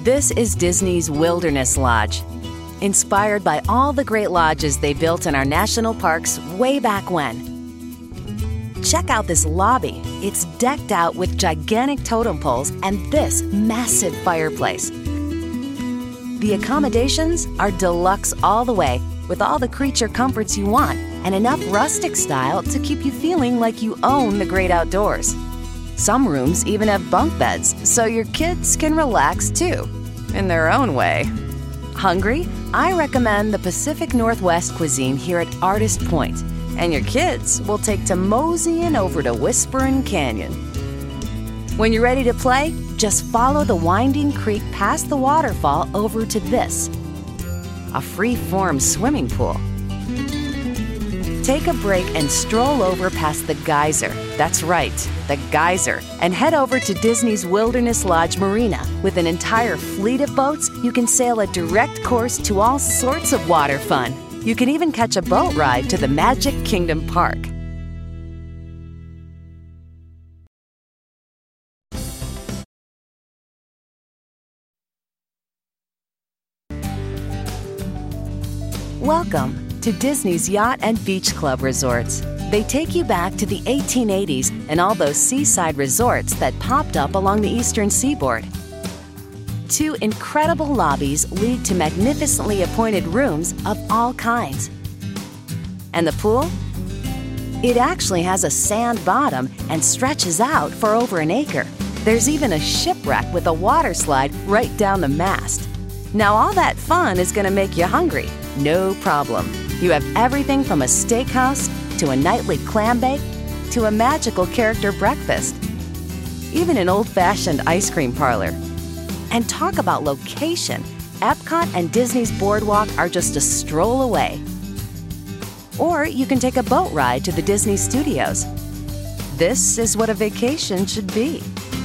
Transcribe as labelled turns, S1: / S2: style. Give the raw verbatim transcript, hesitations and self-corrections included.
S1: This is Disney's Wilderness Lodge. Inspired by all the great lodges they built in our national parks way back when. Check out this lobby. It's decked out with gigantic totem poles and this massive fireplace. The accommodations are deluxe all the way, with all the creature comforts you want and enough rustic style to keep you feeling like you own the great outdoors. Some rooms even have bunk beds, so your kids can relax too, in their own way. Hungry? I recommend the Pacific Northwest cuisine here at Artist Point, and your kids will take to moseying over to Whisperin' Canyon. When you're ready to play, just follow the winding creek past the waterfall over to this, a free-form swimming pool. Take a break and stroll over past the geyser. That's right, the geyser. And head over to Disney's Wilderness Lodge Marina. With an entire fleet of boats, you can sail a direct course to all sorts of water fun. You can even catch a boat ride to the Magic Kingdom Park. Welcome to Disney's Yacht and Beach Club Resorts. They take you back to the eighteen eighties and all those seaside resorts that popped up along the eastern seaboard. Two incredible lobbies lead to magnificently appointed rooms of all kinds. And the pool? It actually has a sand bottom and stretches out for over an acre. There's even a shipwreck with a water slide right down the mast. Now all that fun is going to make you hungry. No problem. You have everything from a steakhouse to a nightly clam bake to a magical character breakfast. Even an old-fashioned ice cream parlor. And talk about location. Epcot and Disney's Boardwalk are just a stroll away. Or you can take a boat ride to the Disney Studios. This is what a vacation should be.